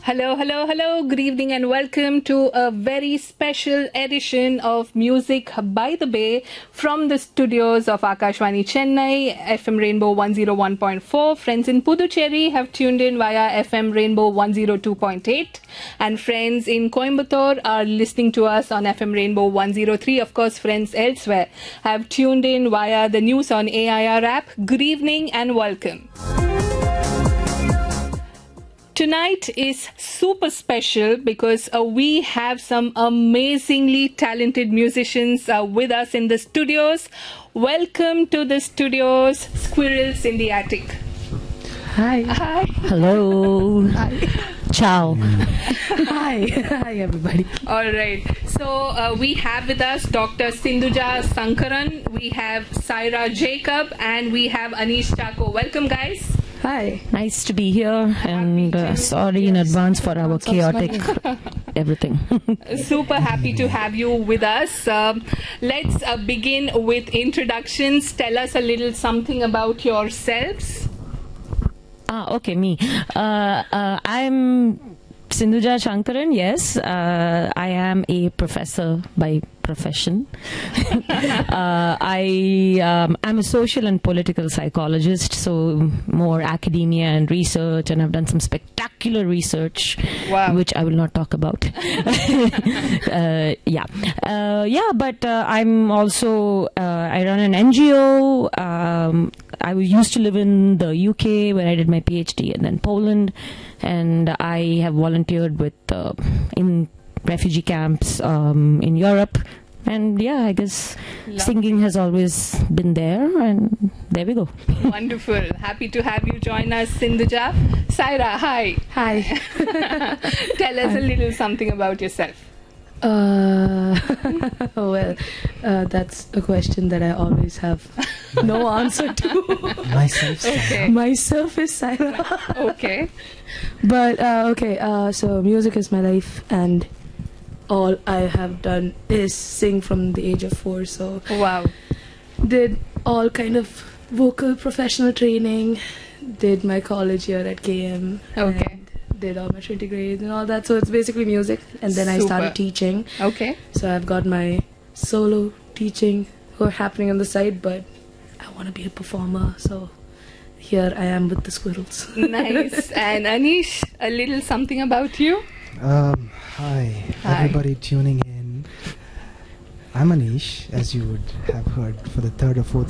Hello, hello, hello. Good evening and welcome to a very special edition of Music by the Bay from the studios of Akashvani Chennai, FM Rainbow 101.4. Friends in Puducherry have tuned in via FM Rainbow 102.8. And friends in Coimbatore are listening to us on FM Rainbow 103. Of course, friends elsewhere have tuned in via the news on AIR app. Good evening and welcome. Tonight is super special because we have some amazingly talented musicians with us in the studios. Welcome to the studios, Squirrels in the Attic. Hi. Hi. Hello. Hi. Ciao. Hi. Hi, everybody. All right. So we have with us Dr. Sindhuja Sankaran, we have Saira Jacob, and we have Anish Chako. Welcome, guys. Hi. Nice to be here, and sorry in advance for our chaotic everything. Super happy to have you with us. Let's begin with introductions. Tell us a little something about yourselves. Okay, me. I'm Sindhuja Shankaran, yes. I am a professor by profession. I'm a social and political psychologist, so more academia and research, and I've done some spectacular research, which I will not talk about. But I'm also, I run an NGO. I used to live in the UK where I did my PhD, and then Poland, and I have volunteered with in refugee camps in Europe, and I guess singing has always been there, and there we go. Wonderful. Happy to have you join us, Sindhuja. Saira, hi. Hi. Tell us a little something about yourself. That's a question that I always have no answer to. Myself. Okay. Myself is Saira. Okay. But so music is my life, and all I have done is sing from the age of 4. So Wow. did all kind of vocal professional training, did my college year at KM. Okay. And did all my Trinity grades and all that. So it's basically music, and then I Super. started teaching. Okay. So I've got my solo teaching happening on the side, but I want to be a performer, so here I am with the Squirrels. Nice. And Anish, a little something about you? Hi, everybody tuning in. I'm Anish, as you would have heard for the third or fourth